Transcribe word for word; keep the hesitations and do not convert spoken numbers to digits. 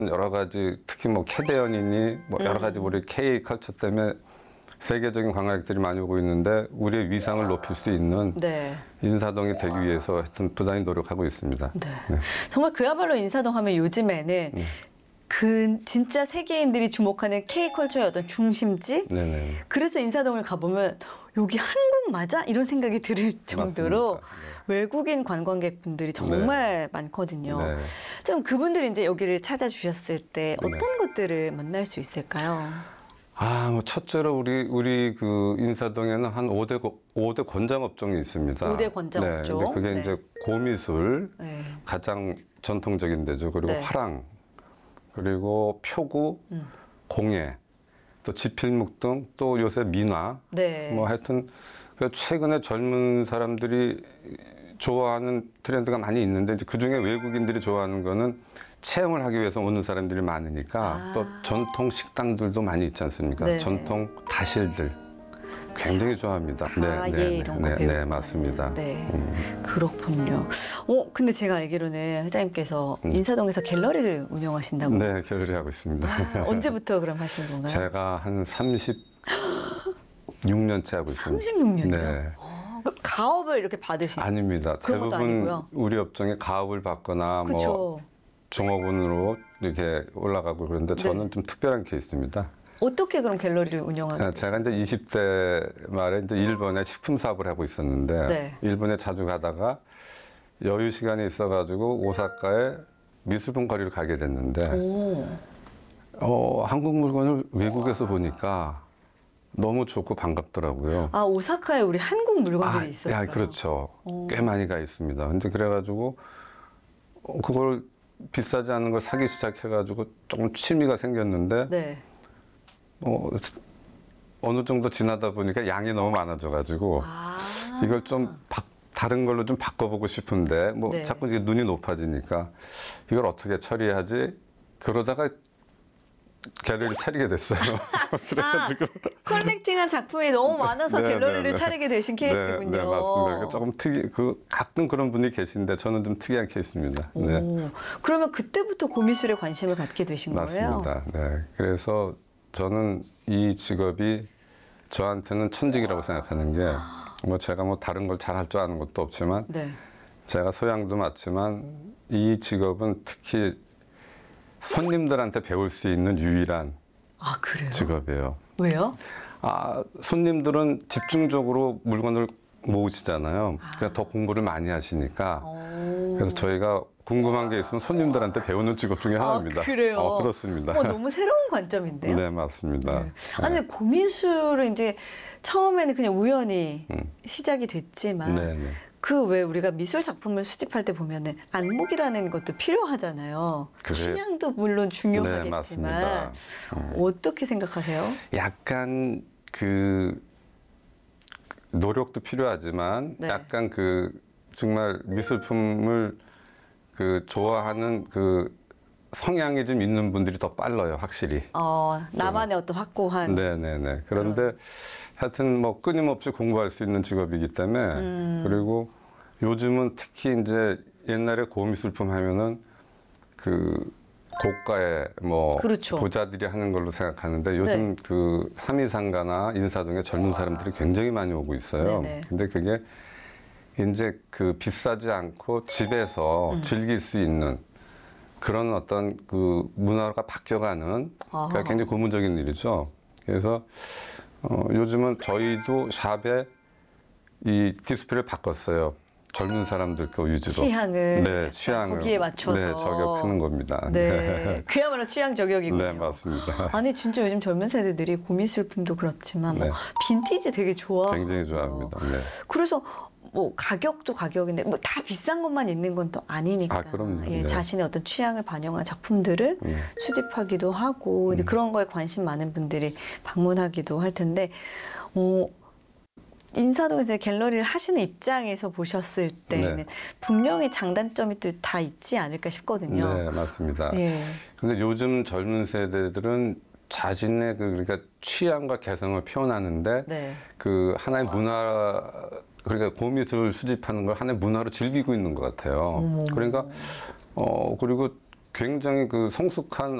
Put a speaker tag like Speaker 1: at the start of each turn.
Speaker 1: 여러 가지 특히 뭐 캐대언이니 뭐 여러 가지 우리 K 컬처 때문에 세계적인 관광객들이 많이 오고 있는데 우리의 위상을 높일 수 있는
Speaker 2: 네.
Speaker 1: 인사동이 되기 위해서 하여튼 부단히 노력하고 있습니다.
Speaker 2: 네.
Speaker 1: 네.
Speaker 2: 정말 그야말로 인사동 하면 요즘에는
Speaker 1: 네.
Speaker 2: 그 진짜 세계인들이 주목하는 K컬처의 어떤 중심지?
Speaker 1: 네네.
Speaker 2: 그래서 인사동을 가보면 여기 한국 맞아? 이런 생각이 들 정도로
Speaker 1: 맞습니다. 네.
Speaker 2: 외국인 관광객분들이 정말 많거든요.
Speaker 1: 네.
Speaker 2: 좀 그분들이 이제 여기를 찾아주셨을 때 어떤
Speaker 1: 네.
Speaker 2: 것들을 만날 수 있을까요?
Speaker 1: 아, 뭐 첫째로 우리 우리 그 인사동에는 한 오 대 오 대 권장 업종이 있습니다.
Speaker 2: 오 대 권장
Speaker 1: 네,
Speaker 2: 업종.
Speaker 1: 근데 그게
Speaker 2: 네.
Speaker 1: 이제 고미술
Speaker 2: 네.
Speaker 1: 가장 전통적인 데죠. 그리고
Speaker 2: 네.
Speaker 1: 화랑, 그리고 표구,
Speaker 2: 음.
Speaker 1: 공예, 또 지필묵 등 또 요새 민화.
Speaker 2: 네.
Speaker 1: 뭐 하여튼 그 최근에 젊은 사람들이 좋아하는 트렌드가 많이 있는데 이제 그 중에 외국인들이 좋아하는 거는 체험을 하기 위해서 오는 사람들이 많으니까
Speaker 2: 아.
Speaker 1: 또 전통 식당들도 많이 있지 않습니까?
Speaker 2: 네.
Speaker 1: 전통 다실들 굉장히 좋아합니다.
Speaker 2: 가예 이런 거
Speaker 1: 네,
Speaker 2: 배우고
Speaker 1: 네, 맞습니다.
Speaker 2: 하는. 네,
Speaker 1: 음.
Speaker 2: 그렇군요. 어, 근데 제가 알기로는 회장님께서 인사동에서 갤러리를 운영하신다고.
Speaker 1: 네, 갤러리 하고 있습니다.
Speaker 2: 아, 언제부터 그럼 하신 건가요?
Speaker 1: 제가 한 삼십육 년째 하고 있습니다.
Speaker 2: 삼십육 년이요?
Speaker 1: 네.
Speaker 2: 그 가업을 이렇게 받으신?
Speaker 1: 아닙니다.
Speaker 2: 그런 것도
Speaker 1: 대부분
Speaker 2: 아니고요?
Speaker 1: 우리 업종에 가업을 받거나 뭐
Speaker 2: 그렇죠.
Speaker 1: 종업원으로 이렇게 올라가고 그런데 저는
Speaker 2: 네.
Speaker 1: 좀 특별한 케이스입니다.
Speaker 2: 어떻게 그럼 갤러리를 운영하게
Speaker 1: 네, 제가 이제 이십 대 말에 이제 일본에 식품 사업을 하고 있었는데
Speaker 2: 네.
Speaker 1: 일본에 자주 가다가 여유 시간이 있어가지고 오사카에 미술품 거리를 가게 됐는데
Speaker 2: 오.
Speaker 1: 어, 한국 물건을 외국에서 보니까 너무 좋고 반갑더라고요.
Speaker 2: 아, 오사카에 우리 한국 물건들이
Speaker 1: 아,
Speaker 2: 있었어요.
Speaker 1: 야, 그렇죠.
Speaker 2: 오.
Speaker 1: 꽤 많이 가 있습니다. 근데 그래가지고 어, 그걸 비싸지 않은 걸 사기 시작해가지고 조금 취미가 생겼는데
Speaker 2: 네.
Speaker 1: 어, 어느 정도 지나다 보니까 양이 너무 많아져가지고
Speaker 2: 아.
Speaker 1: 이걸 좀 바, 다른 걸로 좀 바꿔보고 싶은데 뭐
Speaker 2: 네.
Speaker 1: 자꾸 이제 눈이 높아지니까 이걸 어떻게 처리하지? 그러다가 갤러리를 차리게 됐어요. 그래가지고
Speaker 2: 아, 컬렉팅한 작품이 너무 많아서
Speaker 1: 네,
Speaker 2: 갤러리를
Speaker 1: 네, 네.
Speaker 2: 차리게 되신 케이스군요.
Speaker 1: 네, 네, 맞습니다. 조금 특이, 그 가끔 그런 분이 계신데 저는 좀 특이한 케이스입니다.
Speaker 2: 오,
Speaker 1: 네,
Speaker 2: 그러면 그때부터 고미술에 관심을 갖게 되신 거예요?
Speaker 1: 맞습니다. 네, 그래서 저는 이 직업이 저한테는 천직이라고 생각하는 게 뭐 제가 뭐 다른 걸 잘할 줄 아는 것도 없지만
Speaker 2: 네.
Speaker 1: 제가 소양도 맞지만 이 직업은 특히 손님들한테 배울 수 있는 유일한
Speaker 2: 아, 그래요?
Speaker 1: 직업이에요.
Speaker 2: 왜요?
Speaker 1: 아, 손님들은 집중적으로 물건을 모으시잖아요. 그러니까 더 공부를 많이 하시니까.
Speaker 2: 오.
Speaker 1: 그래서 저희가 궁금한 게 있으면 손님들한테 배우는 직업 중에 하나입니다.
Speaker 2: 아, 그래요?
Speaker 1: 어, 그렇습니다.
Speaker 2: 어, 너무 새로운 관점인데요?
Speaker 1: 네, 맞습니다.
Speaker 2: 네. 아니, 근데 고미술은 이제 처음에는 그냥 우연히 시작이 됐지만
Speaker 1: 네, 네.
Speaker 2: 그 왜 우리가 미술 작품을 수집할 때 보면은 안목이라는 것도 필요하잖아요.
Speaker 1: 그래.
Speaker 2: 취향도 물론
Speaker 1: 네,
Speaker 2: 중요하겠지만
Speaker 1: 맞습니다.
Speaker 2: 어떻게 생각하세요?
Speaker 1: 약간 그 노력도 필요하지만
Speaker 2: 네.
Speaker 1: 약간 그 정말 미술품을 그 좋아하는 그 성향이 좀 있는 분들이 더 빨라요, 확실히.
Speaker 2: 어, 나만의 어떤 확고한
Speaker 1: 네네네. 그런데 하여튼 뭐 끊임없이 공부할 수 있는 직업이기 때문에
Speaker 2: 음.
Speaker 1: 그리고 요즘은 특히 이제 옛날에 고미술품 하면은 그 고가의 뭐
Speaker 2: 그렇죠.
Speaker 1: 부자들이 하는 걸로 생각하는데 요즘
Speaker 2: 네.
Speaker 1: 그 삼리상가나 인사동에 젊은 사람들이 굉장히 많이 오고 있어요.
Speaker 2: 네네.
Speaker 1: 근데 그게 이제 그 비싸지 않고 집에서
Speaker 2: 음.
Speaker 1: 즐길 수 있는 그런 어떤 그 문화가 바뀌어가는
Speaker 2: 아하.
Speaker 1: 그러니까 굉장히 고무적인 일이죠. 그래서 어, 요즘은 저희도 샵에 이 디스플레이를 바꿨어요. 젊은 사람들 거 위주로.
Speaker 2: 취향을
Speaker 1: 네, 취향을
Speaker 2: 거기에 맞춰서
Speaker 1: 네, 저격하는 겁니다.
Speaker 2: 네, 그야말로 취향 저격이군요.
Speaker 1: 네, 맞습니다.
Speaker 2: 아니 진짜 요즘 젊은 세대들이 고미술품도 그렇지만 뭐
Speaker 1: 네.
Speaker 2: 빈티지 되게 좋아.
Speaker 1: 굉장히 좋아합니다. 네.
Speaker 2: 그래서 뭐 가격도 가격인데 뭐 다 비싼 것만 있는 건 또 아니니까.
Speaker 1: 아, 그럼요.
Speaker 2: 예,
Speaker 1: 네.
Speaker 2: 자신의 어떤 취향을 반영한 작품들을
Speaker 1: 네.
Speaker 2: 수집하기도 하고 이제 그런 거에 관심 많은 분들이 방문하기도 할 텐데, 어, 인사동에서 갤러리를 하시는 입장에서 보셨을 때는
Speaker 1: 네.
Speaker 2: 분명히 장단점이 또 다 있지 않을까 싶거든요.
Speaker 1: 네, 맞습니다.
Speaker 2: 예.
Speaker 1: 근데 요즘 젊은 세대들은 자신의 그 그러니까 취향과 개성을 표현하는데
Speaker 2: 네.
Speaker 1: 그 하나의 문화 그러니까 고미술 수집하는 걸 하나의 문화로 즐기고 있는 것 같아요.
Speaker 2: 어머.
Speaker 1: 그러니까 어 그리고 굉장히 그 성숙한